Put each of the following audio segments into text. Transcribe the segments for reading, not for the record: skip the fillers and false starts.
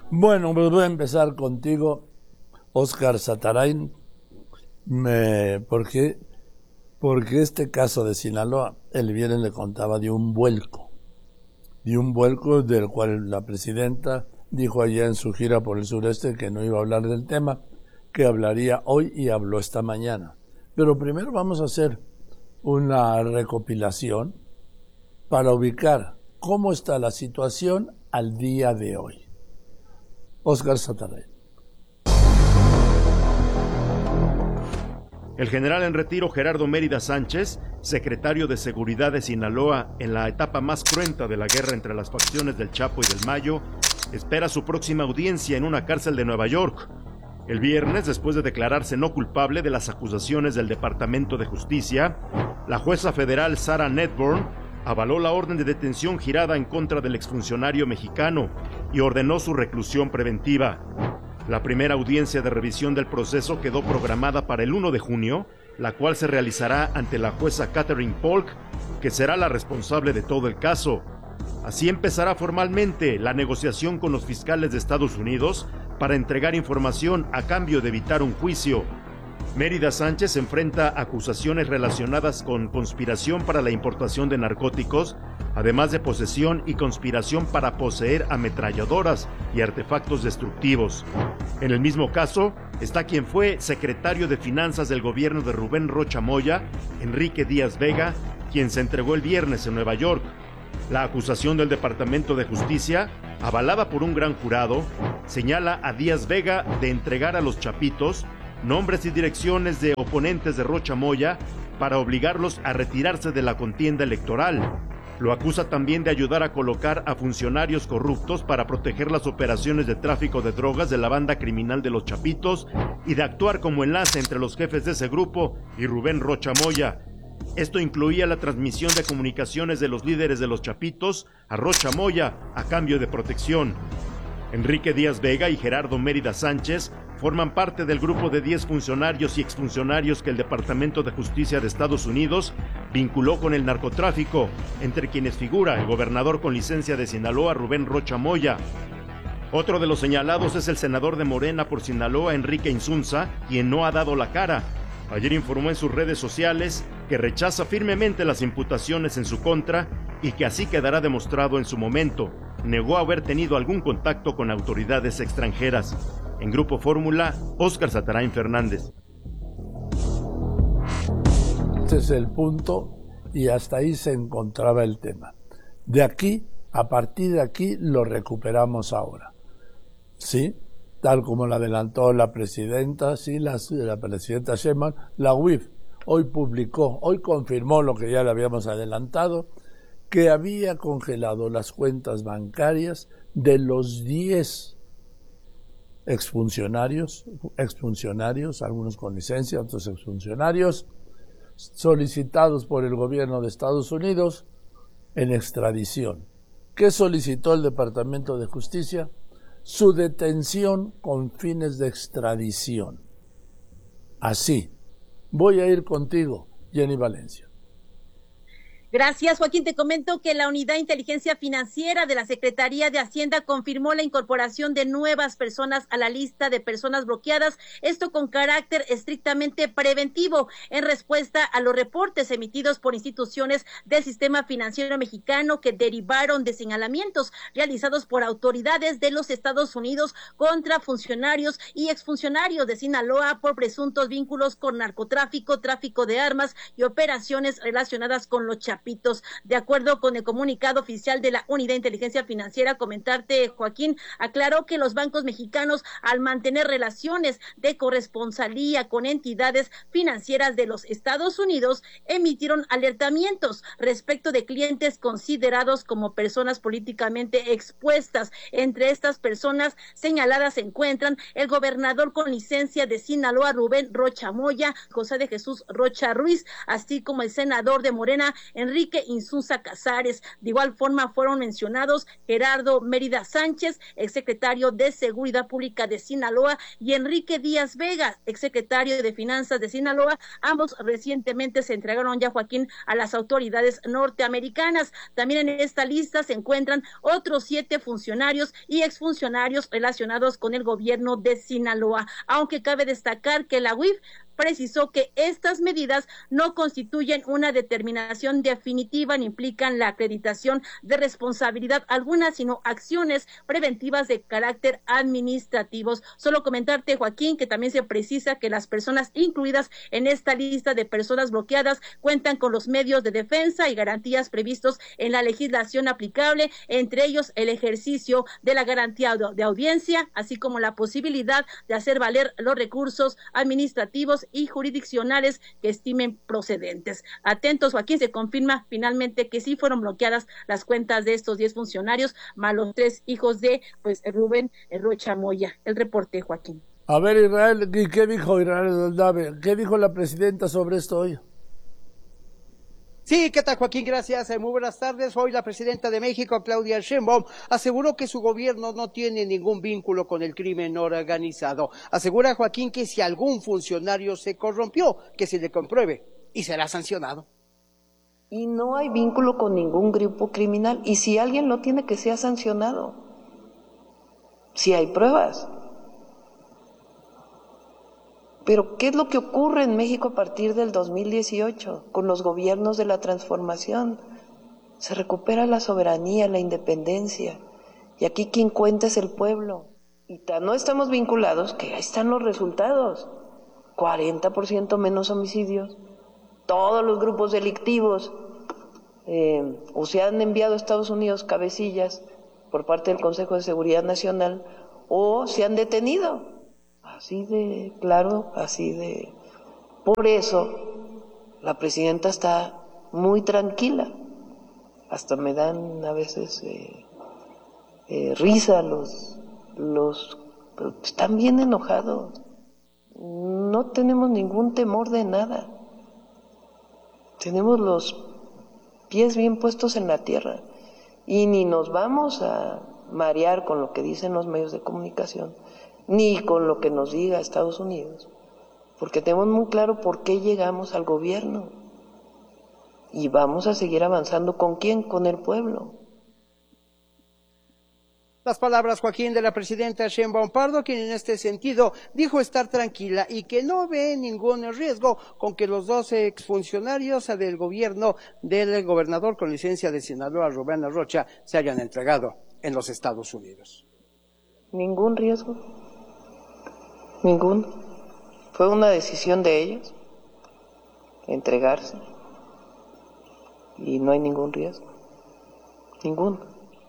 Bueno, pues voy a empezar contigo, Óscar Satarain, porque este caso de Sinaloa, el viernes le contaba de un vuelco del cual la presidenta dijo allá en su gira por el sureste que no iba a hablar del tema, que hablaría hoy y habló esta mañana. Pero primero vamos a hacer una recopilación para ubicar cómo está la situación al día de hoy. Óscar Satarain. El general en retiro Gerardo Mérida Sánchez, secretario de Seguridad de Sinaloa en la etapa más cruenta de la guerra entre las facciones del Chapo y del Mayo, espera su próxima audiencia en una cárcel de Nueva York. El viernes, después de declararse no culpable de las acusaciones del Departamento de Justicia, la jueza federal Sarah Nedborn avaló la orden de detención girada en contra del exfuncionario mexicano y ordenó su reclusión preventiva. La primera audiencia de revisión del proceso quedó programada para el 1 de junio, la cual se realizará ante la jueza Catherine Polk, que será la responsable de todo el caso. Así empezará formalmente la negociación con los fiscales de Estados Unidos para entregar información a cambio de evitar un juicio. Mérida Sánchez enfrenta acusaciones relacionadas con conspiración para la importación de narcóticos, además de posesión y conspiración para poseer ametralladoras y artefactos destructivos. En el mismo caso está quien fue secretario de Finanzas del gobierno de Rubén Rocha Moya, Enrique Díaz Vega, quien se entregó el viernes en Nueva York. La acusación del Departamento de Justicia, avalada por un gran jurado, señala a Díaz Vega de entregar a los chapitos nombres y direcciones de oponentes de Rocha Moya para obligarlos a retirarse de la contienda electoral. Lo acusa también de ayudar a colocar a funcionarios corruptos para proteger las operaciones de tráfico de drogas de la banda criminal de los Chapitos y de actuar como enlace entre los jefes de ese grupo y Rubén Rocha Moya. Esto incluía la transmisión de comunicaciones de los líderes de los Chapitos a Rocha Moya a cambio de protección. Enrique Díaz Vega y Gerardo Mérida Sánchez forman parte del grupo de 10 funcionarios y exfuncionarios que el Departamento de Justicia de Estados Unidos vinculó con el narcotráfico, entre quienes figura el gobernador con licencia de Sinaloa, Rubén Rocha Moya. Otro de los señalados es el senador de Morena por Sinaloa, Enrique Insunza, quien no ha dado la cara. Ayer informó en sus redes sociales que rechaza firmemente las imputaciones en su contra y que así quedará demostrado en su momento. Negó haber tenido algún contacto con autoridades extranjeras. En Grupo Fórmula, Óscar Satarain Fernández. Este es el punto y hasta ahí se encontraba el tema. De aquí, a partir de aquí, lo recuperamos ahora. ¿Sí? Tal como lo adelantó la presidenta, sí, la presidenta Sheinbaum, la UIF hoy confirmó lo que ya le habíamos adelantado, que había congelado las cuentas bancarias de los 10 exfuncionarios, algunos con licencia, otros exfuncionarios, solicitados por el gobierno de Estados Unidos en extradición. ¿Qué solicitó el Departamento de Justicia? Su detención con fines de extradición. Así. Voy a ir contigo, Jenny Valencia. Gracias, Joaquín. Te comento que la Unidad de Inteligencia Financiera de la Secretaría de Hacienda confirmó la incorporación de nuevas personas a la lista de personas bloqueadas, esto con carácter estrictamente preventivo, en respuesta a los reportes emitidos por instituciones del sistema financiero mexicano que derivaron de señalamientos realizados por autoridades de los Estados Unidos contra funcionarios y exfuncionarios de Sinaloa por presuntos vínculos con narcotráfico, tráfico de armas y operaciones relacionadas con los chapitos. De acuerdo con el comunicado oficial de la Unidad de Inteligencia Financiera, comentarte, Joaquín, aclaró que los bancos mexicanos, al mantener relaciones de corresponsalía con entidades financieras de los Estados Unidos, emitieron alertamientos respecto de clientes considerados como personas políticamente expuestas. Entre estas personas señaladas se encuentran el gobernador con licencia de Sinaloa, Rubén Rocha Moya, José de Jesús Rocha Ruiz, así como el senador de Morena, Enrique Enrique Insunza Casares. De igual forma fueron mencionados Gerardo Mérida Sánchez, exsecretario de Seguridad Pública de Sinaloa, y Enrique Díaz Vega, exsecretario de Finanzas de Sinaloa. Ambos recientemente se entregaron ya, Joaquín, a las autoridades norteamericanas. También en esta lista se encuentran otros 7 funcionarios y exfuncionarios relacionados con el gobierno de Sinaloa, aunque cabe destacar que la UIF precisó que estas medidas no constituyen una determinación definitiva ni implican la acreditación de responsabilidad alguna, sino acciones preventivas de carácter administrativos. Solo comentarte, Joaquín, que también se precisa que las personas incluidas en esta lista de personas bloqueadas cuentan con los medios de defensa y garantías previstos en la legislación aplicable, entre ellos el ejercicio de la garantía de audiencia, así como la posibilidad de hacer valer los recursos administrativos y jurisdiccionales que estimen procedentes. Atentos, Joaquín, se confirma finalmente que sí fueron bloqueadas las cuentas de estos 10 funcionarios, más los 3 hijos de Rubén Rocha Moya. El reporte, Joaquín. A ver, Israel, ¿qué dijo Israel Dave? ¿Qué dijo la presidenta sobre esto hoy? Sí, ¿qué tal, Joaquín? Gracias. Muy buenas tardes. Hoy la presidenta de México, Claudia Sheinbaum, aseguró que su gobierno no tiene ningún vínculo con el crimen organizado. Asegura, Joaquín, que si algún funcionario se corrompió, que se le compruebe y será sancionado. Y no hay vínculo con ningún grupo criminal. Y si alguien lo tiene, que sea sancionado. Si hay pruebas. Pero, ¿qué es lo que ocurre en México a partir del 2018 con los gobiernos de la transformación? Se recupera la soberanía, la independencia, y aquí quien cuenta es el pueblo. Y no estamos vinculados, que ahí están los resultados. 40% menos homicidios, todos los grupos delictivos, o se han enviado a Estados Unidos cabecillas por parte del Consejo de Seguridad Nacional, o se han detenido. Así de claro, así de... Por eso la presidenta está muy tranquila. Hasta me dan a veces risa los están bien enojados. No tenemos ningún temor de nada. Tenemos los pies bien puestos en la tierra y ni nos vamos a marear con lo que dicen los medios de comunicación, ni con lo que nos diga Estados Unidos, porque tenemos muy claro por qué llegamos al gobierno y vamos a seguir avanzando. ¿Con quién? Con el pueblo. Las palabras, Joaquín, de la presidenta Sheinbaum Pardo, quien en este sentido dijo estar tranquila y que no ve ningún riesgo con que los 12 exfuncionarios del gobierno del gobernador con licencia de Sinaloa, Rubén Rocha, se hayan entregado en los Estados Unidos. Ningún riesgo. Ninguno. Fue una decisión de ellos entregarse y no hay ningún riesgo. Ninguno.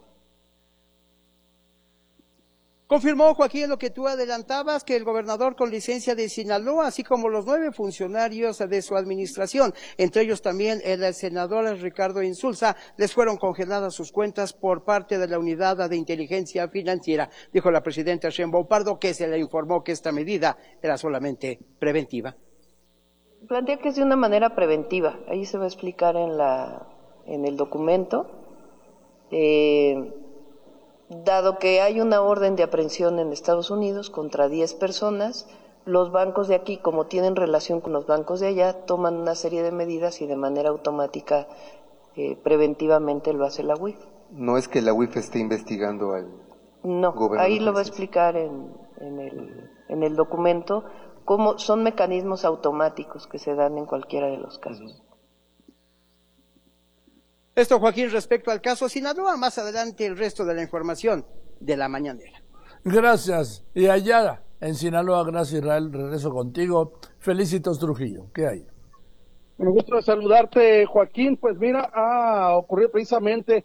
Confirmó, Joaquín, lo que tú adelantabas, que el gobernador con licencia de Sinaloa, así como los 9 funcionarios de su administración, entre ellos también el senador Ricardo Insulza, les fueron congeladas sus cuentas por parte de la Unidad de Inteligencia Financiera. Dijo la presidenta Sheinbaum Pardo que se le informó que esta medida era solamente preventiva. Plantea que es de una manera preventiva. Ahí se va a explicar en el documento. Dado que hay una orden de aprehensión en Estados Unidos contra 10 personas, los bancos de aquí, como tienen relación con los bancos de allá, toman una serie de medidas y de manera automática, preventivamente lo hace la UIF. ¿No es que la UIF esté investigando al gobernador? Ahí lo va a explicar en el documento, cómo son mecanismos automáticos que se dan en cualquiera de los casos. Esto, Joaquín, respecto al caso Sinaloa. Más adelante el resto de la información de la mañanera. Gracias. Y allá en Sinaloa, gracias, Israel, regreso contigo. Felicitos, Trujillo. ¿Qué hay? Me gusta saludarte, Joaquín. Pues mira, ha ocurrido precisamente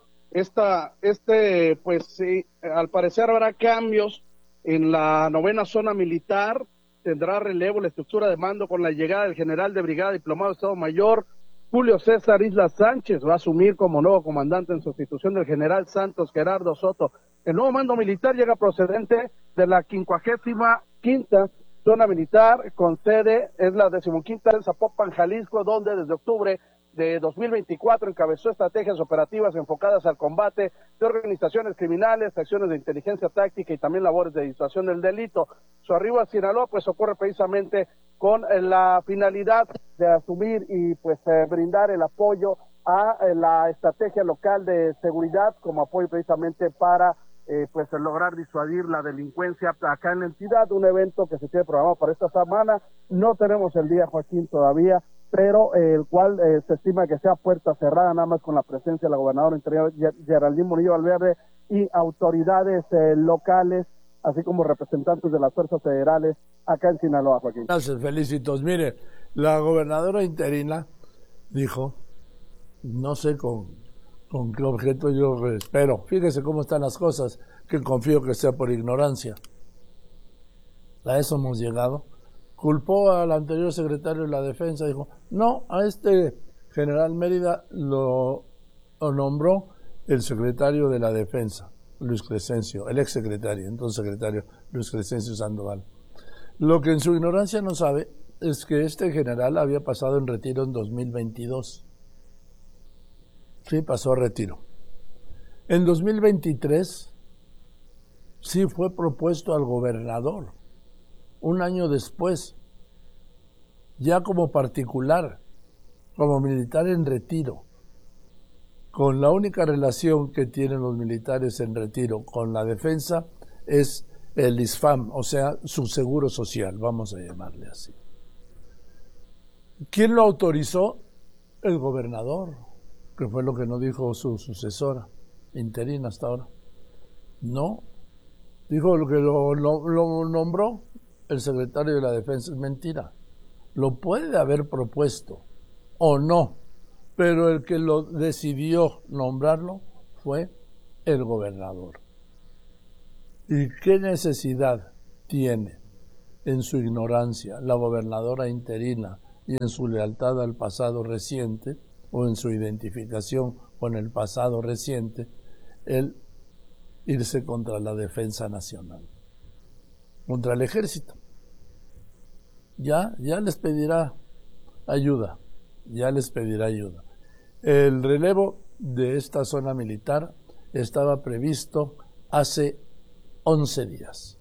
al parecer habrá cambios en la 9ª zona militar. Tendrá relevo la estructura de mando con la llegada del general de brigada diplomado de Estado Mayor Julio César Isla Sánchez. Va a asumir como nuevo comandante en sustitución del general Santos Gerardo Soto. El nuevo mando militar llega procedente de la 55ª zona militar, con sede, es la 15ª en Zapopan, Jalisco, donde desde octubre de 2024 encabezó estrategias operativas enfocadas al combate de organizaciones criminales, acciones de inteligencia táctica y también labores de disuasión del delito. Su arribo a Sinaloa pues ocurre precisamente con la finalidad de asumir y pues brindar el apoyo a la estrategia local de seguridad como apoyo precisamente para pues lograr disuadir la delincuencia acá en la entidad, un evento que se tiene programado para esta semana. No tenemos el día, Joaquín, todavía, pero el cual se estima que sea puerta cerrada, nada más con la presencia de la gobernadora interior Geraldine Murillo Valverde y autoridades locales, así como representantes de las fuerzas federales acá en Sinaloa, Joaquín. Gracias, Felicitos. Mire, la gobernadora interina dijo, no sé con qué objeto yo espero. Fíjese cómo están las cosas, que confío que sea por ignorancia. A eso hemos llegado. Culpó al anterior secretario de la Defensa, dijo, no, a este general Mérida lo nombró el secretario de la Defensa, Luis Crescencio, el exsecretario, entonces secretario Luis Crescencio Sandoval. Lo que en su ignorancia no sabe es que este general había pasado en retiro en 2022. Sí, pasó a retiro. En 2023 sí fue propuesto al gobernador, un año después, ya como particular, como militar en retiro, con la única relación que tienen los militares en retiro con la defensa es el ISFAM, o sea, su seguro social, vamos a llamarle así. ¿Quién lo autorizó? El gobernador, que fue lo que no dijo su sucesora interina hasta ahora. No, dijo lo que lo nombró el secretario de la Defensa. Es mentira. Lo puede haber propuesto o no, pero el que lo decidió nombrarlo fue el gobernador. ¿Y qué necesidad tiene en su ignorancia la gobernadora interina y en su lealtad al pasado reciente o en su identificación con el pasado reciente, el irse contra la defensa nacional, contra el ejército? Ya les pedirá ayuda, El relevo de esta zona militar estaba previsto hace 11 días.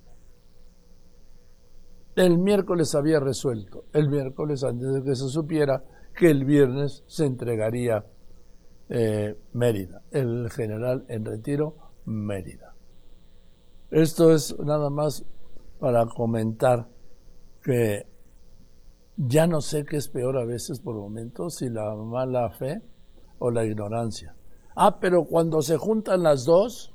El miércoles había resuelto, el miércoles antes de que se supiera que el viernes se entregaría Mérida, el general en retiro Mérida. Esto es nada más para comentar que ya no sé qué es peor a veces por momentos, si la mala fe o la ignorancia. Pero cuando se juntan las dos,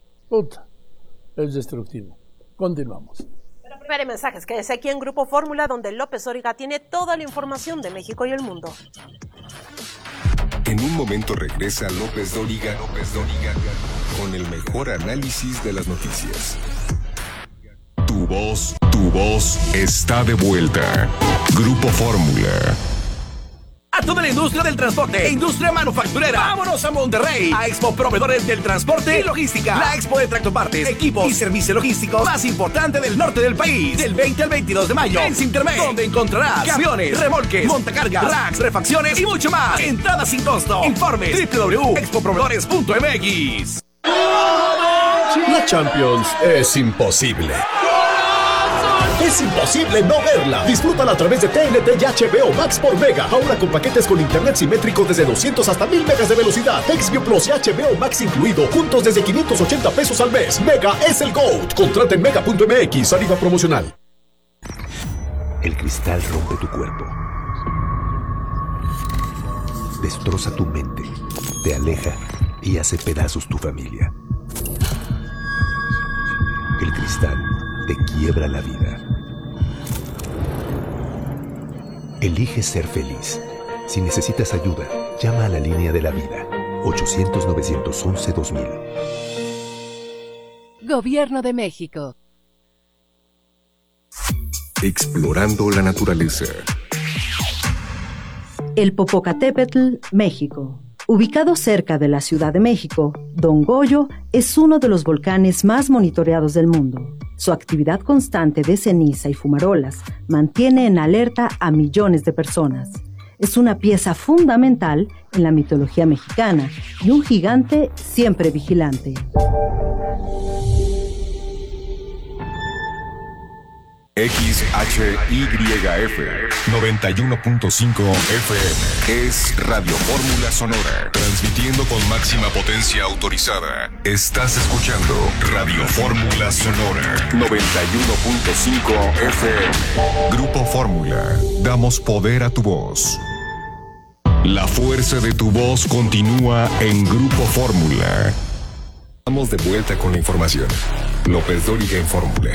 es destructivo. Continuamos. Espere mensajes, quédese aquí en Grupo Fórmula, donde López Dóriga tiene toda la información de México y el mundo. En un momento regresa López Dóriga con el mejor análisis de las noticias. Tu voz está de vuelta. Grupo Fórmula. A toda la industria del transporte e industria manufacturera, vámonos a Monterrey, a Expo Proveedores del Transporte y Logística, la expo de tractopartes, equipos y servicio logístico más importante del norte del país, del 20 al 22 de mayo en Sintermex, donde encontrarás camiones, remolques, montacargas, racks, refacciones y mucho más. Entrada sin costo. Informes www.expoproveedores.mx. La Champions es imposible. Es imposible no verla. Disfrútala a través de TNT y HBO Max por Mega. Ahora con paquetes con internet simétrico desde 200 hasta 1000 megas de velocidad. XView Plus y HBO Max incluido. Juntos desde 580 pesos al mes. Mega es el GOAT. Contrata en mega.mx. Tarifa promocional. El cristal rompe tu cuerpo. Destroza tu mente. Te aleja y hace pedazos tu familia. El cristal te quiebra la vida. Elige ser feliz. Si necesitas ayuda, llama a la línea de la vida. 800-911-2000. Gobierno de México. Explorando la naturaleza. El Popocatépetl, México. Ubicado cerca de la Ciudad de México, Don Goyo es uno de los volcanes más monitoreados del mundo. Su actividad constante de ceniza y fumarolas mantiene en alerta a millones de personas. es una pieza fundamental en la mitología mexicana y un gigante siempre vigilante. XHYF 91.5 FM es Radio Fórmula Sonora, transmitiendo con máxima potencia autorizada. Estás escuchando Radio Fórmula Sonora 91.5 FM. Grupo Fórmula, damos poder a tu voz. La fuerza de tu voz continúa en Grupo Fórmula. Estamos de vuelta con la información. López Dóriga en Fórmula.